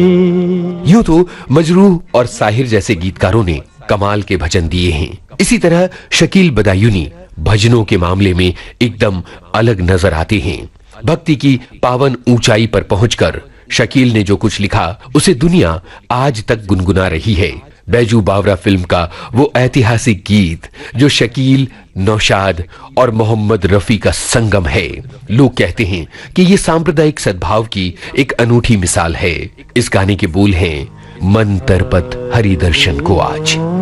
यूं तो मजरूह और साहिर जैसे गीतकारों ने कमाल के भजन दिए हैं। इसी तरह शकील बदायूनी भजनों के मामले में एकदम अलग नजर आते हैं। भक्ति की पावन ऊंचाई पर पहुंचकर शकील ने जो कुछ लिखा उसे दुनिया आज तक गुनगुना रही है। बैजू बावरा फिल्म का वो ऐतिहासिक गीत जो शकील, नौशाद और मोहम्मद रफी का संगम है। लोग कहते हैं कि ये सांप्रदायिक सद्भाव की एक अनूठी मिसाल है। इस गाने के बोल हैं, मन तरपत हरि दर्शन को आज।